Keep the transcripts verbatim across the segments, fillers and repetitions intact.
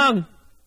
song!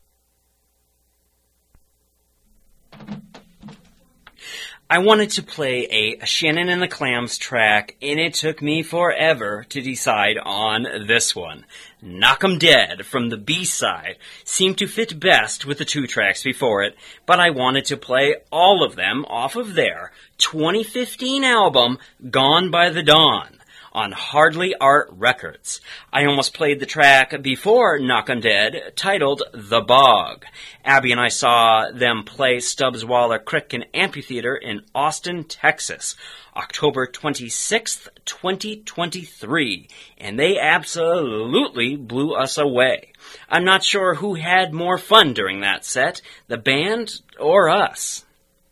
I wanted to play a Shannon and the Clams track, and it took me forever to decide on this one. Knock 'em Dead from the B-side seemed to fit best with the two tracks before it, but I wanted to play all of them off of their twenty fifteen album, Gone by the Dawn, on Hardly Art Records. I almost played the track before Knock 'em Dead, titled The Bog. Abby and I saw them play Stubbs Waller Crick Amphitheater in Austin, Texas, October twenty-sixth, twenty twenty-three, and they absolutely blew us away. I'm not sure who had more fun during that set, the band or us.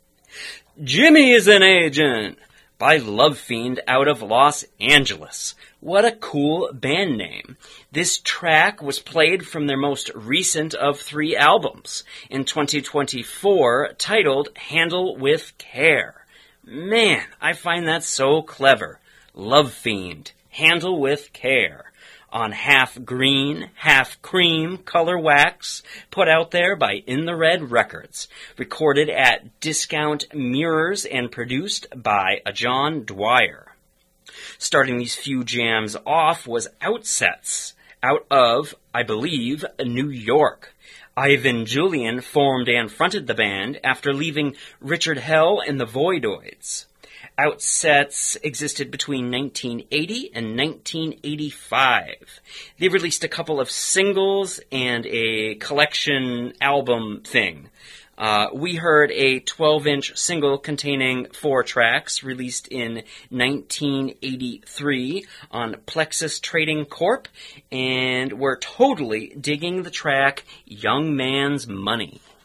Jimmy is an Agent by Love Fiend out of Los Angeles. What a cool band name. This track was played from their most recent of three albums in twenty twenty-four, titled Handle with Care. Man, I find that so clever. Love Fiend, Handle with Care. On half green, half cream color wax, put out there by In the Red Records, recorded at Discount Mirrors and produced by John Dwyer. Starting these few jams off was Outsets, out of, I believe, New York. Ivan Julian formed and fronted the band after leaving Richard Hell and the Voidoids. Outsets existed between nineteen eighty and nineteen eighty-five. They released a couple of singles and a collection album thing. Uh, we heard a twelve-inch single containing four tracks released in nineteen eighty-three on Plexus Trading Corp, and we're totally digging the track Young Man's Money.